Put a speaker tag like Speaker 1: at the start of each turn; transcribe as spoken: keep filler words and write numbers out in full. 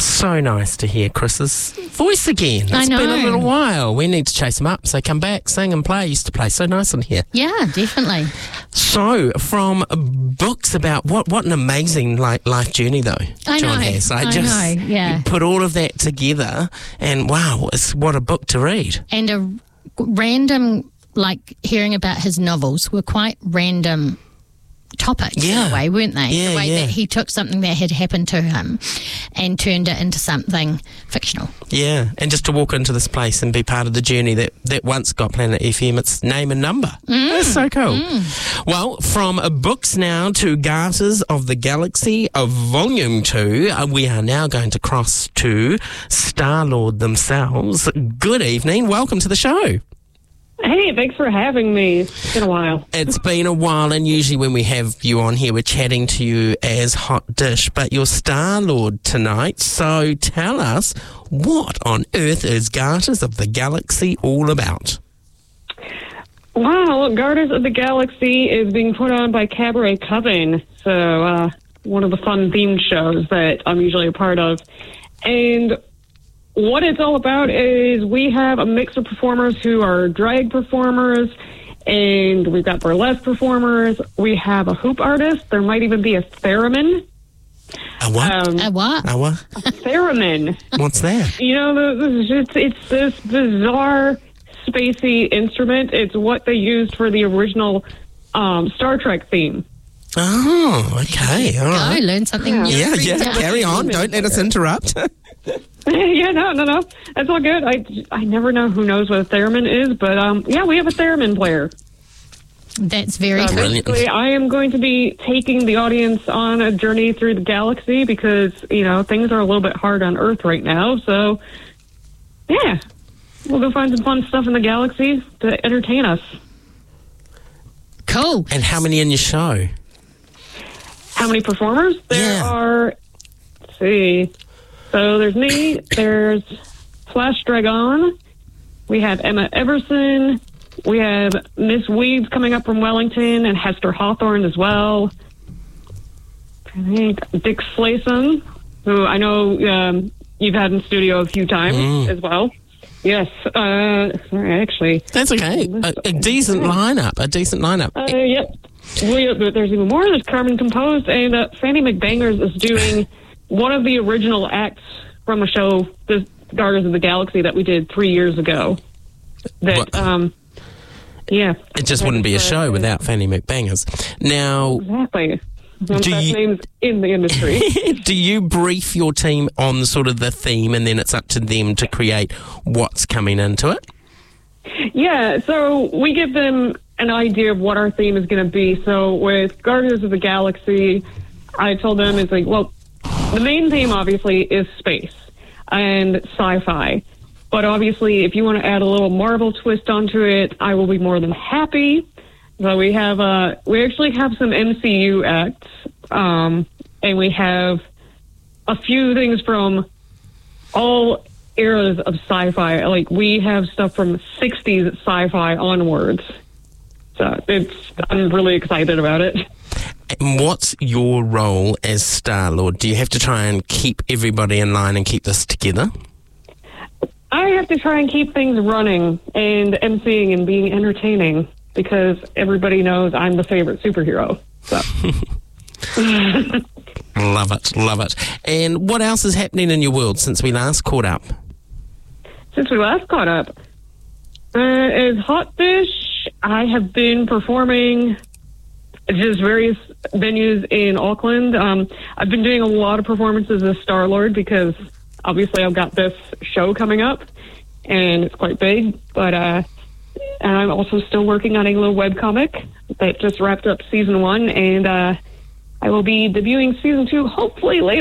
Speaker 1: so nice to hear Chris's voice again. It's
Speaker 2: I know.
Speaker 1: been a little while. We need to chase him up. So come back, sing and play. Used to play so nice in here.
Speaker 2: Yeah, definitely.
Speaker 1: So, from books about what what an amazing like life journey though
Speaker 2: I
Speaker 1: John
Speaker 2: know.
Speaker 1: has. I,
Speaker 2: I
Speaker 1: just
Speaker 2: know, yeah.
Speaker 1: put all of that together, and wow, it's what a book to read.
Speaker 2: And a random, like hearing about his novels were quite random topics
Speaker 1: Yeah.
Speaker 2: in a way, weren't they?
Speaker 1: Yeah,
Speaker 2: the way
Speaker 1: yeah.
Speaker 2: that he took something that had happened to him and turned it into something fictional.
Speaker 1: Yeah, and just to walk into this place and be part of the journey that, that once got Planet F M, its name and number.
Speaker 2: Mm.
Speaker 1: That's so cool.
Speaker 2: Mm.
Speaker 1: Well, from uh, books now to Garters of the Galaxy of Volume two, uh, we are now going to cross to Star-Lord themselves. Good evening. Welcome to the show.
Speaker 3: Hey, thanks for having me. It's been a while.
Speaker 1: It's been a while, and usually when we have you on here, we're chatting to you as Hot Dish, but you're Star-Lord tonight, so tell us, what on earth is Garters of the Galaxy all about?
Speaker 3: Wow, Guardians of the Galaxy is being put on by Cabaret Coven, so uh, one of the fun themed shows that I'm usually a part of. And what it's all about is we have a mix of performers who are drag performers, and we've got burlesque performers. We have a hoop artist. There might even be a theremin.
Speaker 1: A what?
Speaker 3: Um,
Speaker 2: A what?
Speaker 1: A what?
Speaker 3: theremin.
Speaker 1: What's that?
Speaker 3: You know, this is just, it's this bizarre, spacey instrument. It's what they used for the original um, Star Trek theme.
Speaker 1: Oh, okay, all
Speaker 2: Go,
Speaker 1: right.
Speaker 2: learn something new.
Speaker 1: Yeah,
Speaker 2: every
Speaker 1: yeah,
Speaker 2: day.
Speaker 1: carry on. Don't let us interrupt.
Speaker 3: yeah, no, no, no. That's all good. I, I never know who knows what a theremin is, but um, yeah, we have a theremin player.
Speaker 2: That's very
Speaker 3: Uh,
Speaker 2: cool.
Speaker 1: Brilliant.
Speaker 3: basically, I am going to be taking the audience on a journey through the galaxy because, you know, things are a little bit hard on Earth right now. So, yeah, we'll go find some fun stuff in the galaxy to entertain us.
Speaker 2: Cool.
Speaker 1: And how many in your show?
Speaker 3: How many performers? There
Speaker 1: Yeah.
Speaker 3: are, let's see. So there's me, there's Flash Dragon, we have Emma Everson, we have Miss Weeds coming up from Wellington, and Hester Hawthorne as well. I think Dick Slayson, who I know um, you've had in studio a few times
Speaker 1: Mm.
Speaker 3: as well. Yes, uh, sorry, actually.
Speaker 1: That's okay. A, a decent lineup. A decent lineup.
Speaker 3: Uh, yep. We, there's even more. There's Carmen Composed, and uh, Fanny McBangers is doing one of the original acts from a show, the Guardians of the Galaxy, that we did three years ago. That,
Speaker 1: What?
Speaker 3: um, yeah.
Speaker 1: It just wouldn't be a show without Fanny McBangers. Now,
Speaker 3: Exactly.
Speaker 1: Do
Speaker 3: Best
Speaker 1: you-
Speaker 3: names in the industry.
Speaker 1: do you brief your team on sort of the theme, and then it's up to them to create what's coming into it?
Speaker 3: Yeah, so we give them an idea of what our theme is going to be. So with Guardians of the Galaxy, I told them it's like, well, the main theme obviously is space and sci-fi. But obviously, if you want to add a little Marvel twist onto it, I will be more than happy. So we have uh, we actually have some M C U acts, um, and we have a few things from all eras of sci-fi. Like we have stuff from sixties sci-fi onwards. So it's I'm really excited about it.
Speaker 1: And what's your role as Star-Lord? Do you have to try and keep everybody in line and keep this together?
Speaker 3: I have to try and keep things running and emceeing and being entertaining because everybody knows I'm the favorite superhero. So.
Speaker 1: Love it, love it. And what else is happening in your world since we last caught up?
Speaker 3: Since we last caught up, uh, as Hot Dish, I have been performing just various venues in Auckland. Um, I've been doing a lot of performances as Star-Lord because obviously I've got this show coming up and it's quite big. But uh, and I'm also still working on a little webcomic that just wrapped up season one, and uh, I will be debuting season two hopefully later.